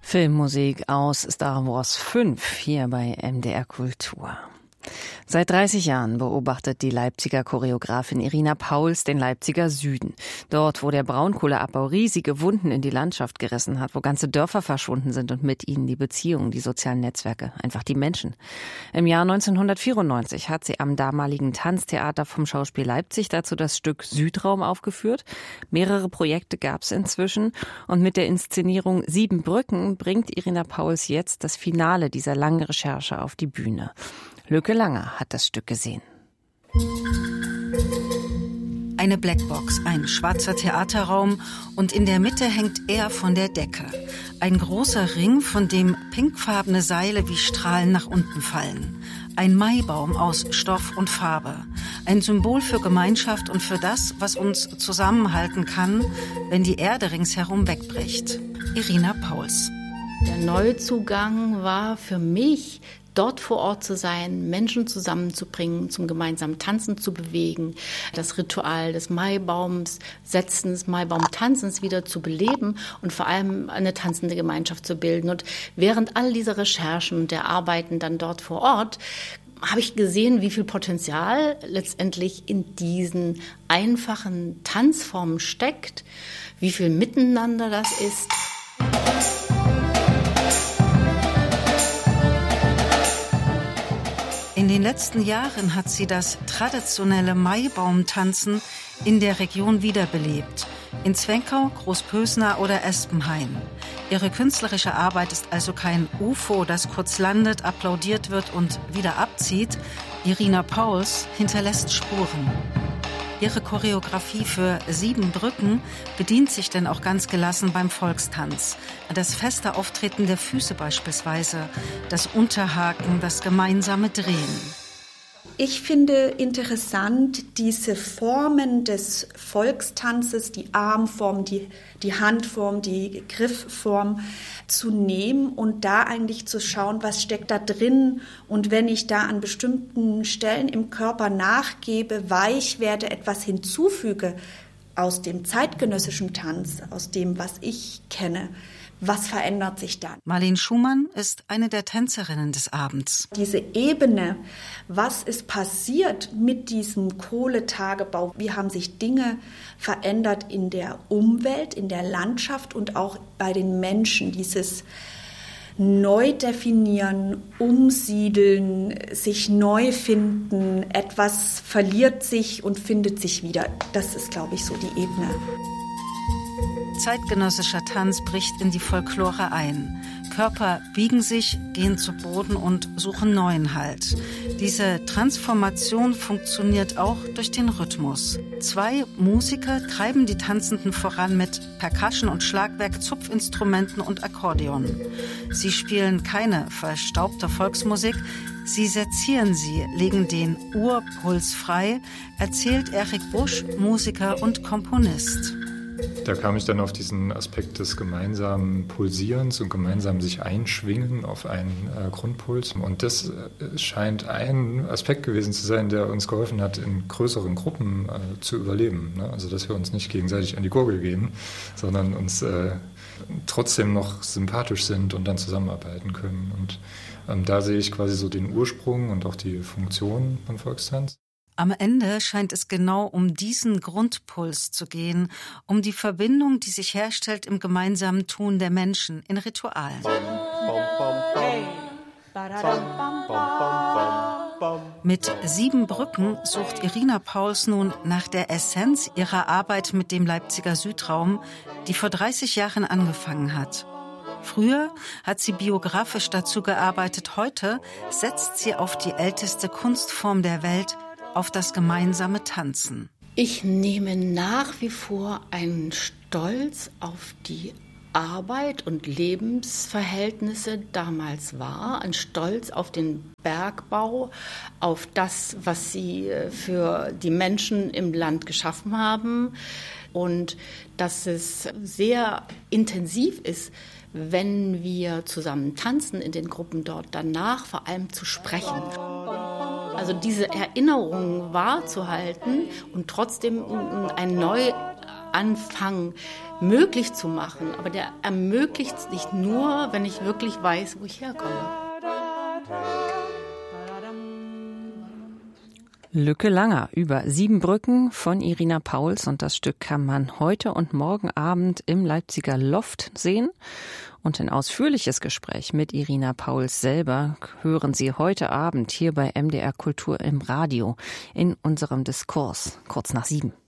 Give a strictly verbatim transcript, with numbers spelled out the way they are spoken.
Filmmusik aus Star Wars fünf hier bei M D R Kultur. Seit dreißig Jahren beobachtet die Leipziger Choreografin Irina Pauls den Leipziger Süden. Dort, wo der Braunkohleabbau riesige Wunden in die Landschaft gerissen hat, wo ganze Dörfer verschwunden sind und mit ihnen die Beziehungen, die sozialen Netzwerke, einfach die Menschen. Im Jahr neunzehnhundertvierundneunzig hat sie am damaligen Tanztheater vom Schauspiel Leipzig dazu das Stück Südraum aufgeführt. Mehrere Projekte gab es inzwischen und mit der Inszenierung Sieben Brücken bringt Irina Pauls jetzt das Finale dieser langen Recherche auf die Bühne. Lücke Langer hat das Stück gesehen. Eine Blackbox, ein schwarzer Theaterraum und in der Mitte hängt er von der Decke. Ein großer Ring, von dem pinkfarbene Seile wie Strahlen nach unten fallen. Ein Maibaum aus Stoff und Farbe. Ein Symbol für Gemeinschaft und für das, was uns zusammenhalten kann, wenn die Erde ringsherum wegbricht. Irina Pauls. Der Neuzugang war für mich, dort vor Ort zu sein, Menschen zusammenzubringen, zum gemeinsamen Tanzen zu bewegen, das Ritual des Maibaums Setzens, Maibaumtanzens wieder zu beleben und vor allem eine tanzende Gemeinschaft zu bilden. Und während all dieser Recherchen und der Arbeiten dann dort vor Ort habe ich gesehen, wie viel Potenzial letztendlich in diesen einfachen Tanzformen steckt, wie viel Miteinander das ist. In den letzten Jahren hat sie das traditionelle Maibaumtanzen in der Region wiederbelebt. In Zwenkau, Großpösna oder Espenhain. Ihre künstlerische Arbeit ist also kein U F O, das kurz landet, applaudiert wird und wieder abzieht. Irina Pauls hinterlässt Spuren. Ihre Choreografie für Sieben Brücken bedient sich denn auch ganz gelassen beim Volkstanz. Das feste Auftreten der Füße beispielsweise, das Unterhaken, das gemeinsame Drehen. Ich finde interessant diese Formen des Volkstanzes, die Armform, die, die Handform, die Griffform zu nehmen und da eigentlich zu schauen, was steckt da drin. Und wenn ich da an bestimmten Stellen im Körper nachgebe, weich werde, etwas hinzufüge aus dem zeitgenössischen Tanz, aus dem, was ich kenne, was verändert sich dann? Marlene Schumann ist eine der Tänzerinnen des Abends. Diese Ebene, was ist passiert mit diesem Kohletagebau? Wie haben sich Dinge verändert in der Umwelt, in der Landschaft und auch bei den Menschen? Dieses Neudefinieren, Umsiedeln, sich neu finden, etwas verliert sich und findet sich wieder. Das ist, glaube ich, so die Ebene. Zeitgenössischer Tanz bricht in die Folklore ein. Körper biegen sich, gehen zu Boden und suchen neuen Halt. Diese Transformation funktioniert auch durch den Rhythmus. Zwei Musiker treiben die Tanzenden voran mit Percussion und Schlagwerk, Zupfinstrumenten und Akkordeon. Sie spielen keine verstaubte Volksmusik, sie sezieren sie, legen den Urpuls frei, erzählt Erik Busch, Musiker und Komponist. Da kam ich dann auf diesen Aspekt des gemeinsamen Pulsierens und gemeinsam sich einschwingen auf einen äh, Grundpuls. Und das äh, scheint ein Aspekt gewesen zu sein, der uns geholfen hat, in größeren Gruppen äh, zu überleben. Ne? Also dass wir uns nicht gegenseitig an die Gurgel gehen, sondern uns äh, trotzdem noch sympathisch sind und dann zusammenarbeiten können. Und ähm, da sehe ich quasi so den Ursprung und auch die Funktion von Volkstanz. Am Ende scheint es genau um diesen Grundpuls zu gehen, um die Verbindung, die sich herstellt im gemeinsamen Tun der Menschen in Ritualen. Mit Sieben Brücken sucht Irina Pauls nun nach der Essenz ihrer Arbeit mit dem Leipziger Südraum, die vor dreißig Jahren angefangen hat. Früher hat sie biografisch dazu gearbeitet, heute setzt sie auf die älteste Kunstform der Welt, auf das gemeinsame Tanzen. Ich nehme nach wie vor einen Stolz auf die Arbeit und Lebensverhältnisse damals wahr, ein Stolz auf den Bergbau, auf das, was sie für die Menschen im Land geschaffen haben und dass es sehr intensiv ist, wenn wir zusammen tanzen in den Gruppen dort, danach vor allem zu sprechen. Also diese Erinnerungen wahrzuhalten und trotzdem ein neu anfangen, möglich zu machen. Aber der ermöglicht es nicht nur, wenn ich wirklich weiß, wo ich herkomme. Lücke Langer über Sieben Brücken von Irina Pauls, und das Stück kann man heute und morgen Abend im Leipziger Loft sehen. Und ein ausführliches Gespräch mit Irina Pauls selber hören Sie heute Abend hier bei M D R Kultur im Radio in unserem Diskurs, kurz nach sieben.